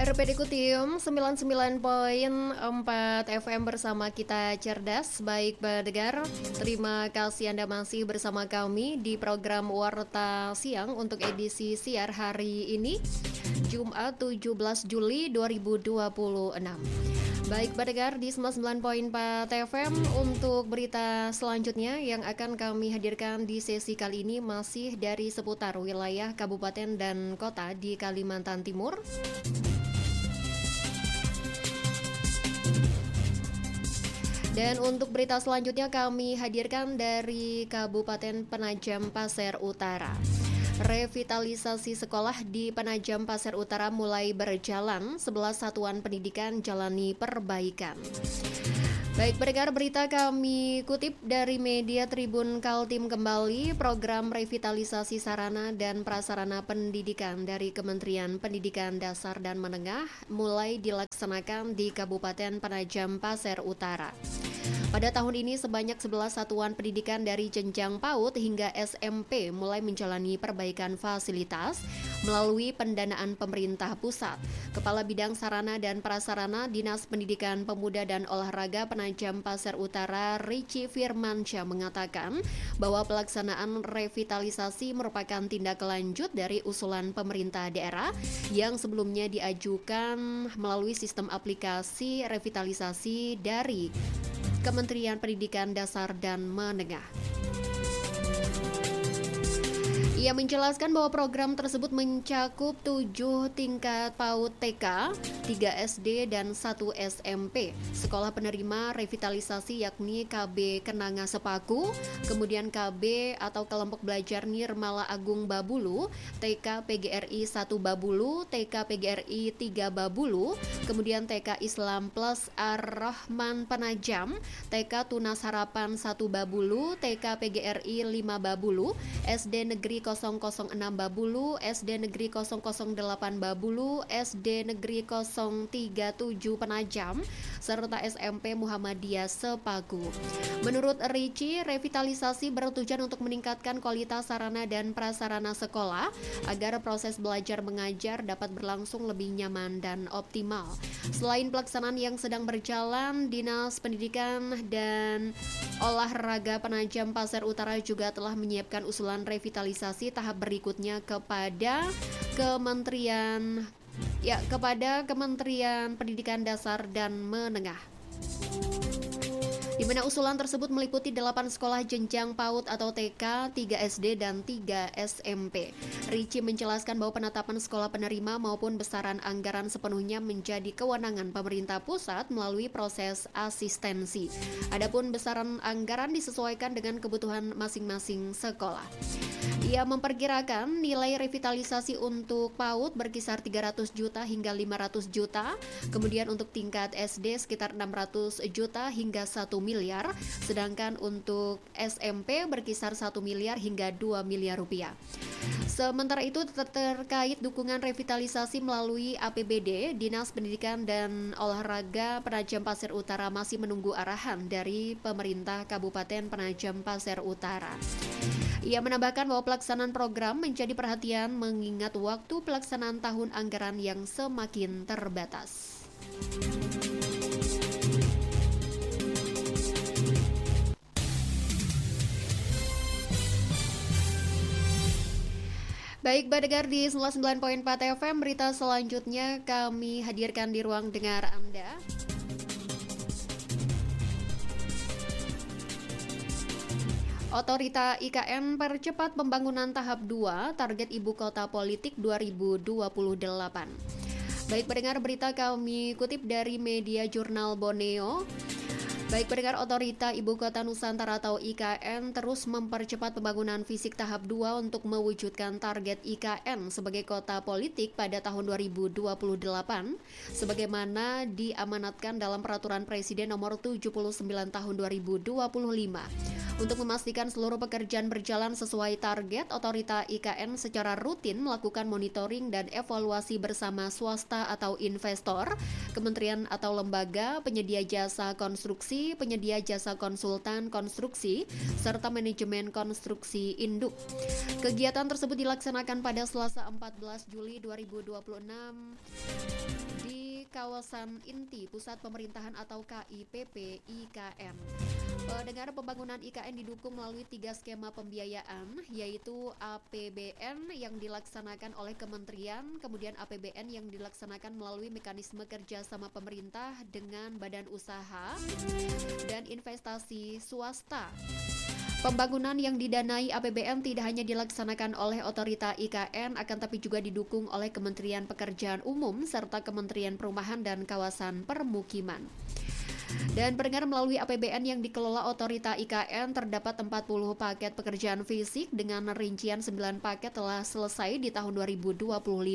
RPD Kutium 99,4 FM bersama kita cerdas. Baik pendengar, terima kasih Anda masih bersama kami di program Warta Siang untuk edisi siar hari ini, Jumat 17 Juli 2026. Baik pendengar di 99,4 FM, untuk berita selanjutnya yang akan kami hadirkan di sesi kali ini masih dari seputar wilayah kabupaten dan kota di Kalimantan Timur. Dan untuk berita selanjutnya kami hadirkan dari Kabupaten Penajam Pasir Utara. Revitalisasi sekolah di Penajam Pasir Utara mulai berjalan, 11 satuan pendidikan jalani perbaikan. Baik pendengar, berita kami kutip dari media Tribun Kaltim kembali. Program revitalisasi sarana dan prasarana pendidikan dari Kementerian Pendidikan Dasar dan Menengah mulai dilaksanakan di Kabupaten Penajam Pasir Utara. Pada tahun ini sebanyak 11 satuan pendidikan dari jenjang PAUD hingga SMP mulai menjalani perbaikan fasilitas melalui pendanaan pemerintah pusat. Kepala Bidang Sarana dan Prasarana Dinas Pendidikan Pemuda dan Olahraga Penajam Pasir Utara, Richie Firmansyah, mengatakan bahwa pelaksanaan revitalisasi merupakan tindak lanjut dari usulan pemerintah daerah yang sebelumnya diajukan melalui sistem aplikasi revitalisasi dari Kementerian Pendidikan Dasar dan Menengah. Ia menjelaskan bahwa program tersebut mencakup 7 tingkat PAUD TK, 3 SD, dan 1 SMP. Sekolah penerima revitalisasi yakni KB Kenanga Sepaku, kemudian KB atau Kelompok Belajar Nirmala Agung Babulu, TK PGRI 1 Babulu, TK PGRI 3 Babulu, kemudian TK Islam Plus Ar-Rahman Penajam, TK Tunas Harapan 1 Babulu, TK PGRI 5 Babulu, SD Negeri 006 Babulu, SD Negeri 008 Babulu, SD Negeri 037 Penajam, serta SMP Muhammadiyah Sepaku. Menurut Richie, revitalisasi bertujuan untuk meningkatkan kualitas sarana dan prasarana sekolah agar proses belajar mengajar dapat berlangsung lebih nyaman dan optimal. Selain pelaksanaan yang sedang berjalan, Dinas Pendidikan dan Olahraga Penajam Pasir Utara juga telah menyiapkan usulan revitalisasi tahap berikutnya kepada Kementerian Pendidikan Dasar dan Menengah, di mana usulan tersebut meliputi 8 sekolah jenjang PAUD atau TK, 3 SD, dan 3 SMP. Richie menjelaskan bahwa penetapan sekolah penerima maupun besaran anggaran sepenuhnya menjadi kewenangan pemerintah pusat melalui proses asistensi. Adapun besaran anggaran disesuaikan dengan kebutuhan masing-masing sekolah. Ia memperkirakan nilai revitalisasi untuk PAUD berkisar 300 juta hingga 500 juta, kemudian untuk tingkat SD sekitar 600 juta hingga 1 miliar, sedangkan untuk SMP berkisar 1 miliar hingga 2 miliar rupiah. Sementara itu, terkait dukungan revitalisasi melalui APBD, Dinas Pendidikan dan Olahraga Penajam Pasir Utara masih menunggu arahan dari pemerintah Kabupaten Penajam Pasir Utara. Ia menambahkan bahwa pelaksanaan program menjadi perhatian mengingat waktu pelaksanaan tahun anggaran yang semakin terbatas. Baik pendengar di 99,4 FM, berita selanjutnya kami hadirkan di ruang dengar Anda. Otorita IKN percepat pembangunan tahap 2, target Ibu Kota Politik 2028. Baik pendengar, berita kami kutip dari media Jurnal Borneo. Baik pendengar, Otorita Ibu Kota Nusantara atau IKN terus mempercepat pembangunan fisik tahap 2 untuk mewujudkan target IKN sebagai kota politik pada tahun 2028 sebagaimana diamanatkan dalam Peraturan Presiden Nomor 79 Tahun 2025. Untuk memastikan seluruh pekerjaan berjalan sesuai target, Otorita IKN secara rutin melakukan monitoring dan evaluasi bersama swasta atau investor, kementerian atau lembaga, penyedia jasa konstruksi, penyedia jasa konsultan konstruksi, serta manajemen konstruksi induk. Kegiatan tersebut dilaksanakan pada Selasa 14 Juli 2026 di kawasan inti Pusat Pemerintahan atau KIPP IKN. Pendengar, pembangunan IKN didukung melalui 3 skema pembiayaan, yaitu APBN yang dilaksanakan oleh kementerian, kemudian APBN yang dilaksanakan melalui mekanisme kerjasama pemerintah dengan badan usaha, dan investasi swasta. Pembangunan yang didanai APBN tidak hanya dilaksanakan oleh Otorita IKN, akan tapi juga didukung oleh Kementerian Pekerjaan Umum serta Kementerian Perumahan dan Kawasan Permukiman. Dan pendengar, melalui APBN yang dikelola Otorita IKN terdapat 40 paket pekerjaan fisik dengan rincian 9 paket telah selesai di tahun 2025.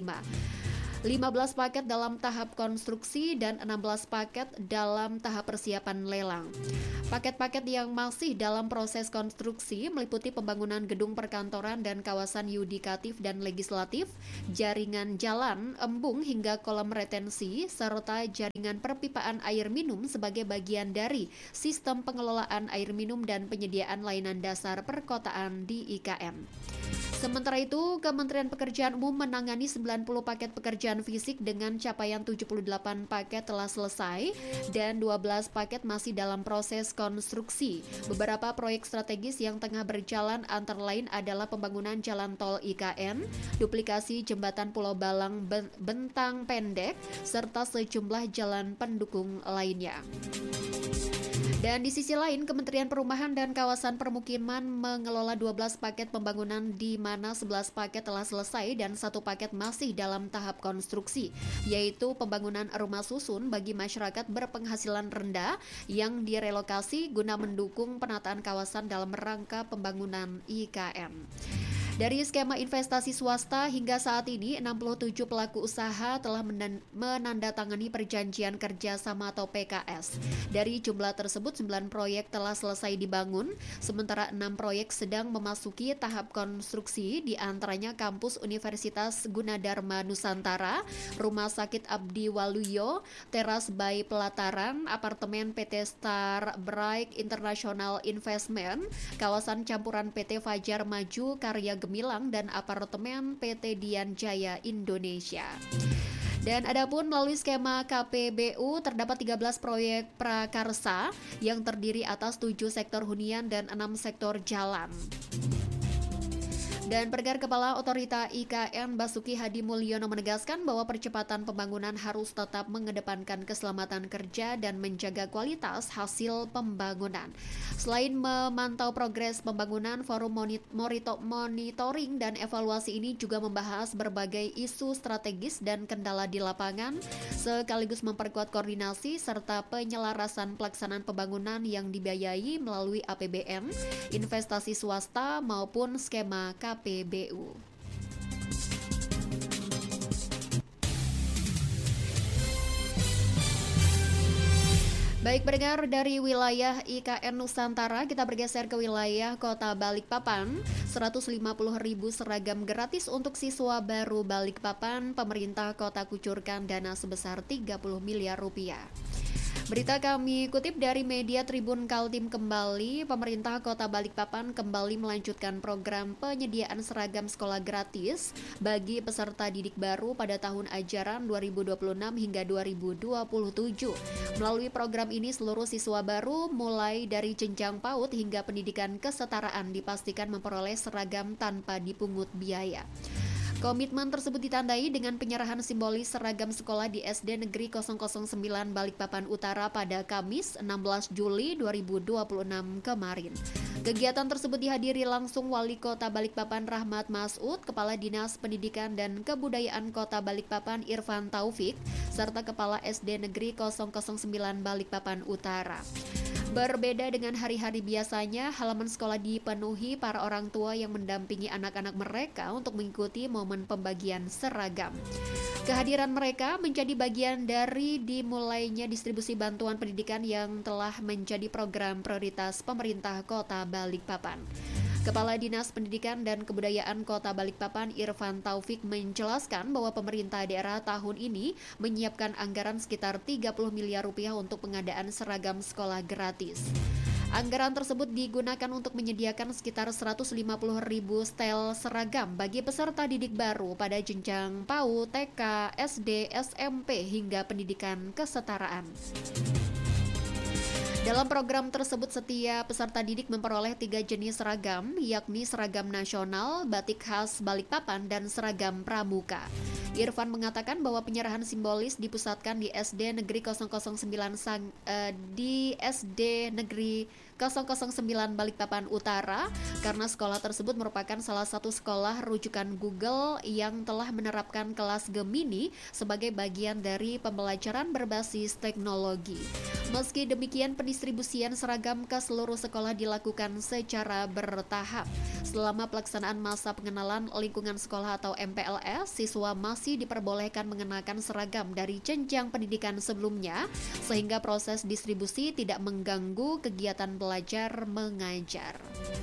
15 paket dalam tahap konstruksi dan 16 paket dalam tahap persiapan lelang. Paket-paket yang masih dalam proses konstruksi meliputi pembangunan gedung perkantoran dan kawasan yudikatif dan legislatif, jaringan jalan, embung hingga kolam retensi, serta jaringan perpipaan air minum sebagai bagian dari sistem pengelolaan air minum dan penyediaan layanan dasar perkotaan di IKN. Sementara itu, Kementerian Pekerjaan Umum menangani 90 paket pekerjaan fisik dengan capaian 78 paket telah selesai dan 12 paket masih dalam proses konstruksi. Beberapa proyek strategis yang tengah berjalan antara lain adalah pembangunan jalan tol IKN, duplikasi jembatan Pulau Balang Bentang Pendek, serta sejumlah jalan pendukung lainnya. Dan di sisi lain, Kementerian Perumahan dan Kawasan Permukiman mengelola 12 paket pembangunan di mana 11 paket telah selesai dan 1 paket masih dalam tahap konstruksi, yaitu pembangunan rumah susun bagi masyarakat berpenghasilan rendah yang direlokasi guna mendukung penataan kawasan dalam rangka pembangunan IKN. Dari skema investasi swasta hingga saat ini 67 pelaku usaha telah menandatangani perjanjian kerjasama atau PKS. Dari jumlah tersebut 9 proyek telah selesai dibangun, sementara 6 proyek sedang memasuki tahap konstruksi, di antaranya kampus Universitas Gunadarma Nusantara, Rumah Sakit Abdi Waluyo, Teras Bay Pelataran, apartemen PT Star Bright International Investment, kawasan campuran PT Fajar Maju Karya Gemilang, dan apartemen PT Dian Jaya Indonesia. Dan adapun melalui skema KPBU terdapat 13 proyek prakarsa yang terdiri atas 7 sektor hunian dan 6 sektor jalan. Dan pendengar, Kepala Otorita IKN Basuki Hadi Mulyono menegaskan bahwa percepatan pembangunan harus tetap mengedepankan keselamatan kerja dan menjaga kualitas hasil pembangunan. Selain memantau progres pembangunan, forum monitoring dan evaluasi ini juga membahas berbagai isu strategis dan kendala di lapangan, sekaligus memperkuat koordinasi serta penyelarasan pelaksanaan pembangunan yang dibiayai melalui APBN, investasi swasta maupun skema KPBU. Baik pendengar, dari wilayah IKN Nusantara kita bergeser ke wilayah Kota Balikpapan. 150.000 seragam gratis untuk siswa baru Balikpapan. Pemerintah kota kucurkan dana sebesar 30 miliar rupiah. Berita kami kutip dari media Tribun Kaltim kembali, pemerintah Kota Balikpapan kembali melanjutkan program penyediaan seragam sekolah gratis bagi peserta didik baru pada tahun ajaran 2026 hingga 2027. Melalui program ini seluruh siswa baru mulai dari jenjang PAUD hingga pendidikan kesetaraan dipastikan memperoleh seragam tanpa dipungut biaya. Komitmen tersebut ditandai dengan penyerahan simbolis seragam sekolah di SD Negeri 009 Balikpapan Utara pada Kamis 16 Juli 2026 kemarin. Kegiatan tersebut dihadiri langsung Wali Kota Balikpapan Rahmat Masud, Kepala Dinas Pendidikan dan Kebudayaan Kota Balikpapan Irfan Taufik, serta Kepala SD Negeri 009 Balikpapan Utara. Berbeda dengan hari-hari biasanya, halaman sekolah dipenuhi para orang tua yang mendampingi anak-anak mereka untuk mengikuti momen pembagian seragam. Kehadiran mereka menjadi bagian dari dimulainya distribusi bantuan pendidikan yang telah menjadi program prioritas pemerintah Kota Balikpapan. Kepala Dinas Pendidikan dan Kebudayaan Kota Balikpapan Irfan Taufik menjelaskan bahwa pemerintah daerah tahun ini menyiapkan anggaran sekitar 30 miliar rupiah untuk pengadaan seragam sekolah gratis. Anggaran tersebut digunakan untuk menyediakan sekitar 150 ribu setel seragam bagi peserta didik baru pada jenjang PAUD, TK, SD, SMP hingga pendidikan kesetaraan. Dalam program tersebut, setiap peserta didik memperoleh 3 jenis seragam, yakni seragam nasional, batik khas Balikpapan, dan seragam pramuka. Irfan mengatakan bahwa penyerahan simbolis dipusatkan di SD Negeri 009 Balikpapan Utara karena sekolah tersebut merupakan salah satu sekolah rujukan Google yang telah menerapkan kelas Gemini sebagai bagian dari pembelajaran berbasis teknologi. Meski demikian, pendistribusian seragam ke seluruh sekolah dilakukan secara bertahap. Selama pelaksanaan masa pengenalan lingkungan sekolah atau MPLS, siswa masih diperbolehkan mengenakan seragam dari jenjang pendidikan sebelumnya, sehingga proses distribusi tidak mengganggu kegiatan belajar mengajar.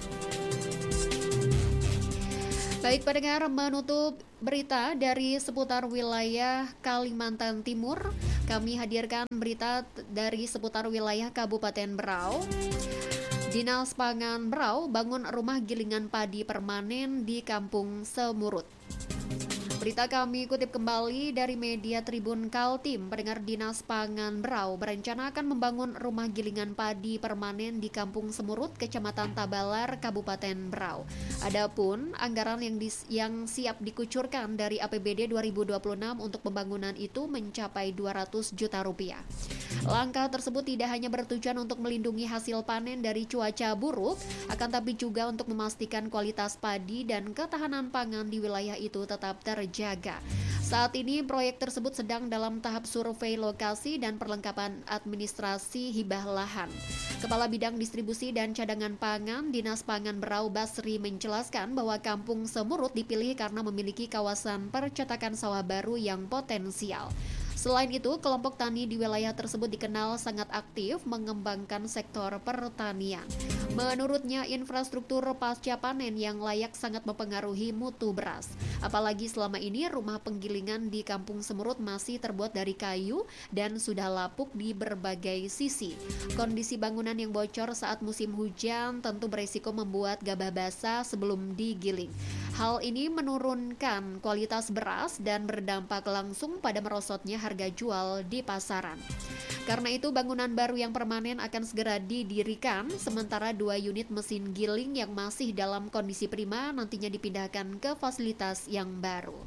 Baik pendengar, menutup berita dari seputar wilayah Kalimantan Timur, kami hadirkan berita dari seputar wilayah Kabupaten Berau. Dinas Pangan Berau bangun rumah gilingan padi permanen di Kampung Semurut. Berita kami kutip kembali dari media Tribun Kaltim. Pendengar, Dinas Pangan Berau berencana akan membangun rumah gilingan padi permanen di Kampung Semurut, Kecamatan Tabalar, Kabupaten Berau. Adapun anggaran yang siap dikucurkan dari APBD 2026 untuk pembangunan itu mencapai 200 juta rupiah. Langkah tersebut tidak hanya bertujuan untuk melindungi hasil panen dari cuaca buruk, akan tapi juga untuk memastikan kualitas padi dan ketahanan pangan di wilayah itu tetap terjaga. Saat ini proyek tersebut sedang dalam tahap survei lokasi dan perlengkapan administrasi hibah lahan. Kepala Bidang Distribusi dan Cadangan Pangan Dinas Pangan Berau Basri menjelaskan bahwa Kampung Semurut dipilih karena memiliki kawasan percetakan sawah baru yang potensial. Selain itu, kelompok tani di wilayah tersebut dikenal sangat aktif mengembangkan sektor pertanian. Menurutnya, infrastruktur pasca panen yang layak sangat mempengaruhi mutu beras. Apalagi selama ini rumah penggilingan di Kampung Semurut masih terbuat dari kayu dan sudah lapuk di berbagai sisi. Kondisi bangunan yang bocor saat musim hujan tentu beresiko membuat gabah basah sebelum digiling. Hal ini menurunkan kualitas beras dan berdampak langsung pada merosotnya harga jual di pasaran. Karena itu, bangunan baru yang permanen akan segera didirikan, sementara 2 unit mesin giling yang masih dalam kondisi prima nantinya dipindahkan ke fasilitas yang baru.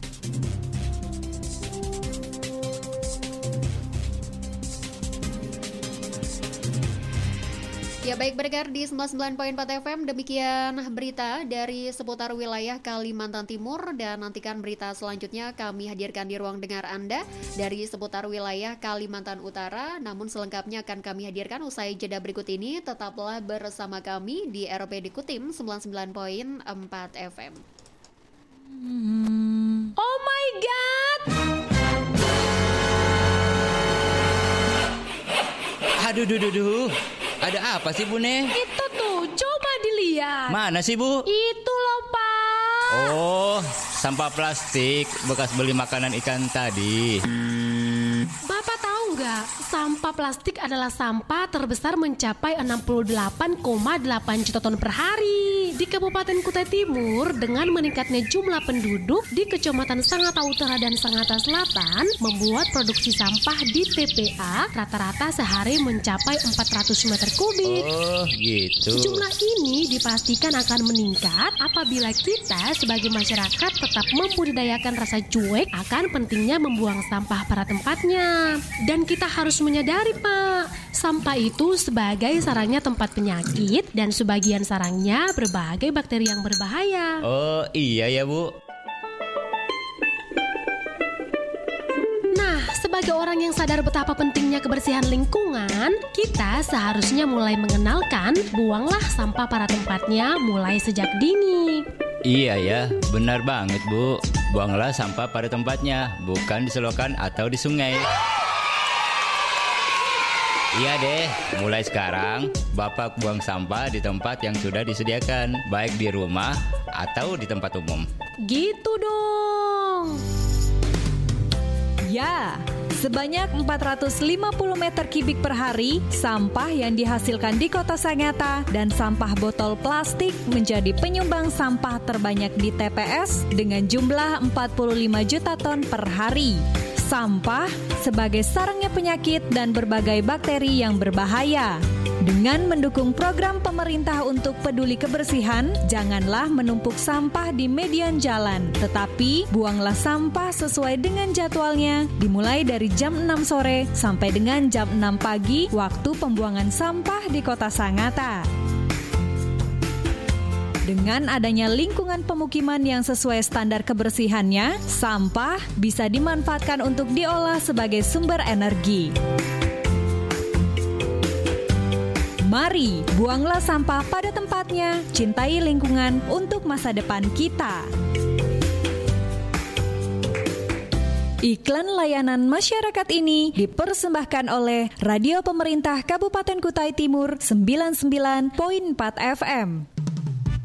Ya baik pendengar, di 99.4 FM demikian berita dari seputar wilayah Kalimantan Timur, dan nantikan berita selanjutnya kami hadirkan di ruang dengar Anda dari seputar wilayah Kalimantan Utara. Namun selengkapnya akan kami hadirkan usai jeda berikut ini. Tetaplah bersama kami di RPD Kutim 99.4 FM. Oh my God! Aduh. Ada apa sih, Bu Ne? Itu tuh, coba dilihat. Mana sih, Bu? Itu loh, Pak. Oh, sampah plastik bekas beli makanan ikan tadi. Bapak tahu nggak, sampah plastik adalah sampah terbesar mencapai 68,8 juta ton per hari. Di Kabupaten Kutai Timur, dengan meningkatnya jumlah penduduk di Kecamatan Sangatta Utara dan Sangatta Selatan, membuat produksi sampah di TPA rata-rata sehari mencapai 400 meter kubik. Oh, gitu. Jumlah ini dipastikan akan meningkat apabila kita sebagai masyarakat tetap membudidayakan rasa cuek akan pentingnya membuang sampah pada tempatnya. Dan kita harus menyadari, Pak, sampah itu sebagai sarangnya tempat penyakit dan sebagian sarangnya berbagai bakteri yang berbahaya. Oh, iya ya, Bu. Sebagai orang yang sadar betapa pentingnya kebersihan lingkungan, kita seharusnya mulai mengenalkan buanglah sampah pada tempatnya mulai sejak dini. Iya ya, benar banget Bu. Buanglah sampah pada tempatnya, bukan di selokan atau di sungai. Iya deh, mulai sekarang Bapak buang sampah di tempat yang sudah disediakan, baik di rumah atau di tempat umum. Gitu dong. Ya, sebanyak 450 meter kubik per hari, sampah yang dihasilkan di Kota Sangatta dan sampah botol plastik menjadi penyumbang sampah terbanyak di TPS dengan jumlah 45 juta ton per hari. Sampah sebagai sarangnya penyakit dan berbagai bakteri yang berbahaya. Dengan mendukung program pemerintah untuk peduli kebersihan, janganlah menumpuk sampah di median jalan, tetapi buanglah sampah sesuai dengan jadwalnya, dimulai dari jam 6 sore sampai dengan jam 6 pagi waktu pembuangan sampah di Kota Sangatta. Dengan adanya lingkungan pemukiman yang sesuai standar kebersihannya, sampah bisa dimanfaatkan untuk diolah sebagai sumber energi. Mari, buanglah sampah pada tempatnya, cintai lingkungan untuk masa depan kita. Iklan layanan masyarakat ini dipersembahkan oleh Radio Pemerintah Kabupaten Kutai Timur 99.4 FM.